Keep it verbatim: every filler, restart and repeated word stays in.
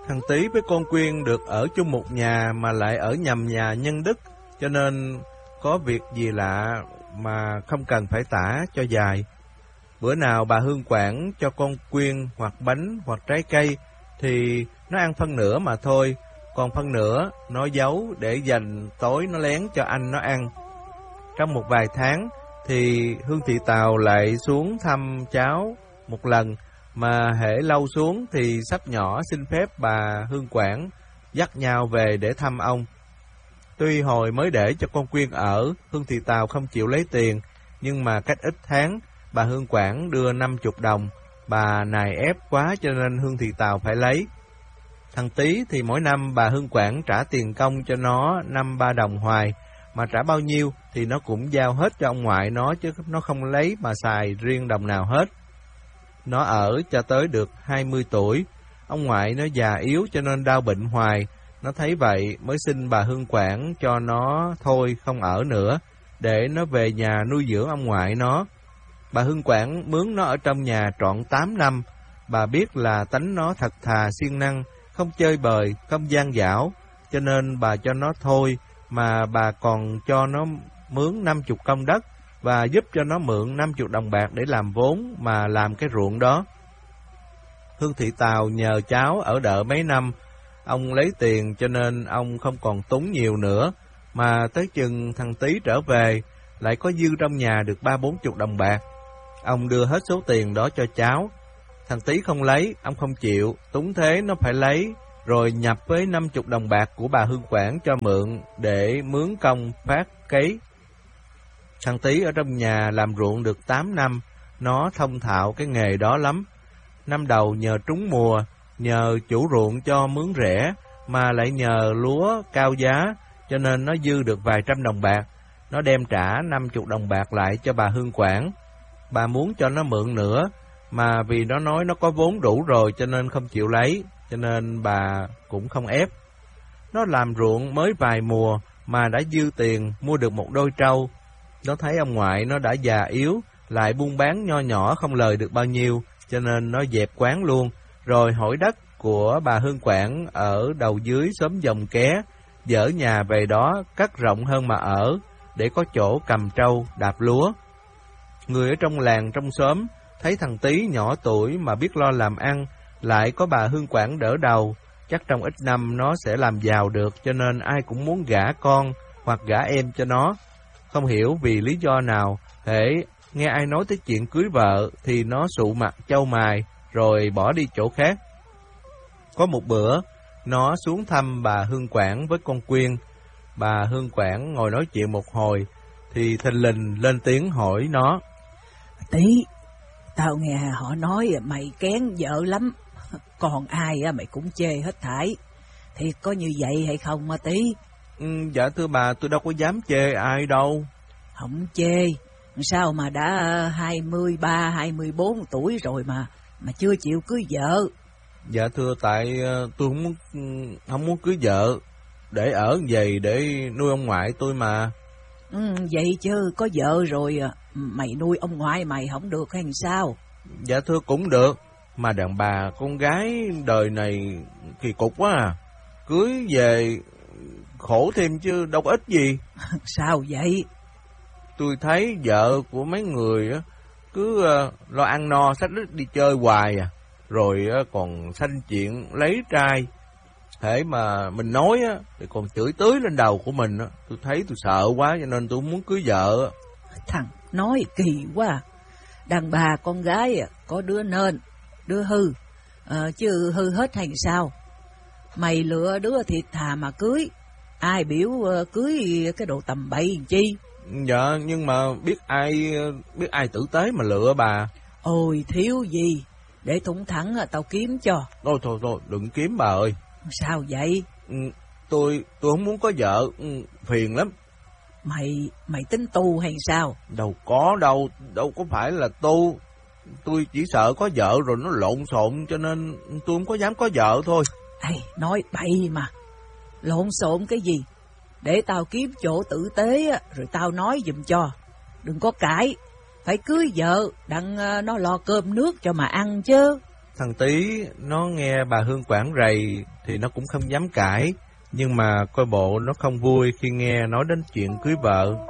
Thằng Tý với con Quyên được ở chung một nhà mà lại ở nhầm nhà nhân đức, cho nên có việc gì lạ mà không cần phải tả cho dài. Bữa nào bà Hương Quảng cho con Quyên hoặc bánh hoặc trái cây thì nó ăn phân nửa mà thôi, còn phân nửa nó giấu để dành tối nó lén cho anh nó ăn. Trong một vài tháng thì Hương Thị Tào lại xuống thăm cháu một lần, mà hễ lâu xuống thì sắp nhỏ xin phép bà Hương Quảng dắt nhau về để thăm ông. Tuy hồi mới để cho con Quyên ở, Hương Thị Tào không chịu lấy tiền, nhưng mà cách ít tháng bà Hương Quảng đưa năm chục đồng, bà nài ép quá cho nên Hương Thị Tào phải lấy. Thằng Tý thì mỗi năm bà Hương Quảng trả tiền công cho nó năm ba đồng hoài, mà trả bao nhiêu thì nó cũng giao hết cho ông ngoại nó, chứ nó không lấy mà xài riêng đồng nào hết. Nó ở cho tới được hai mươi tuổi, ông ngoại nó già yếu cho nên đau bệnh hoài. Nó thấy vậy mới xin bà Hương Quảng cho nó thôi không ở nữa, để nó về nhà nuôi dưỡng ông ngoại nó. Bà Hương Quảng mướn nó ở trong nhà trọn tám năm. Bà biết là tánh nó thật thà siêng năng, không chơi bời, không gian dảo, cho nên bà cho nó thôi, mà bà còn cho nó mướn năm chục công đất và giúp cho nó mượn năm chục đồng bạc để làm vốn mà làm cái ruộng đó. Hương Thị Tào nhờ cháu ở đợ mấy năm, ông lấy tiền cho nên ông không còn túng nhiều nữa, mà tới chừng thằng Tý trở về lại có dư trong nhà được ba bốn chục đồng bạc. Ông đưa hết số tiền đó cho cháu. Thằng Tý không lấy, ông không chịu, túng thế nó phải lấy, rồi nhập với năm chục đồng bạc của bà Hương Quảng cho mượn để mướn công phát cấy. Thằng Tý ở trong nhà làm ruộng được tám năm, nó thông thạo cái nghề đó lắm. Năm đầu nhờ trúng mùa, nhờ chủ ruộng cho mướn rẻ, mà lại nhờ lúa cao giá, cho nên nó dư được vài trăm đồng bạc. Nó đem trả năm chục đồng bạc lại cho bà Hương Quảng. Bà muốn cho nó mượn nữa, mà vì nó nói nó có vốn đủ rồi cho nên không chịu lấy, cho nên bà cũng không ép. Nó làm ruộng mới vài mùa mà đã dư tiền mua được một đôi trâu. Nó thấy ông ngoại nó đã già yếu, lại buôn bán nho nhỏ không lời được bao nhiêu, cho nên nó dẹp quán luôn, rồi hỏi đất của bà Hương Quảng ở đầu dưới xóm Dòng Ké, dỡ nhà về đó cắt rộng hơn mà ở, để có chỗ cầm trâu đạp lúa. Người ở trong làng trong xóm thấy thằng Tý nhỏ tuổi mà biết lo làm ăn, lại có bà Hương Quảng đỡ đầu, chắc trong ít năm nó sẽ làm giàu được, cho nên ai cũng muốn gả con hoặc gả em cho nó. Không hiểu vì lý do nào, hễ nghe ai nói tới chuyện cưới vợ thì nó sụ mặt châu mài rồi bỏ đi chỗ khác. Có một bữa, nó xuống thăm bà Hương Quảng với con Quyên. Bà Hương Quảng ngồi nói chuyện một hồi thì thình lình lên tiếng hỏi nó: Tí, tao nghe họ nói mày kén vợ lắm, còn ai mày cũng chê hết thảy. Thiệt có như vậy hay không mà Tí? Ừ, dạ thưa bà, tôi đâu có dám chê ai đâu. Không chê, sao mà đã hai mươi ba, hai mươi bốn tuổi rồi mà mà chưa chịu cưới vợ? Dạ thưa, tại tôi không muốn không muốn cưới vợ, để ở vậy để nuôi ông ngoại tôi mà. Ừ, vậy chứ có vợ rồi mày nuôi ông ngoại mày không được hay sao? Dạ thưa, cũng được, mà đàn bà con gái đời này kỳ cục quá à, cưới về khổ thêm chứ đâu có ích gì. Sao vậy? Tôi thấy vợ của mấy người cứ lo ăn no xách đít đi chơi hoài à, rồi còn sanh chuyện lấy trai. Hễ mà mình nói á thì còn chửi tưới lên đầu của mình á, tôi thấy tôi sợ quá cho nên tôi không muốn cưới vợ. Thằng nói kỳ quá à. Đàn bà con gái có đứa nên, đứa hư, à, chứ hư hết hay sao? Mày lựa đứa thiệt thà mà cưới, ai biểu uh, cưới cái đồ tầm bậy chi? Dạ, nhưng mà biết ai biết ai tử tế mà lựa bà. Ôi thiếu gì, để thủng thẳng tao kiếm cho. Thôi thôi thôi, đừng kiếm bà ơi. Sao vậy? Ừ, tôi tôi không muốn có vợ, ừ, phiền lắm. Mày mày tính tu hay sao? Đâu có đâu, đâu có phải là tu. Tôi chỉ sợ có vợ rồi nó lộn xộn, cho nên tôi không có dám có vợ thôi. Ê, nói bậy mà. Lộn xộn cái gì? Để tao kiếm chỗ tử tế rồi tao nói giùm cho. Đừng có cãi, phải cưới vợ đặng nó lo cơm nước cho mà ăn chứ. Thằng Tí nó nghe bà Hương quảng rầy thì nó cũng không dám cãi, nhưng mà coi bộ nó không vui khi nghe nói đến chuyện cưới vợ.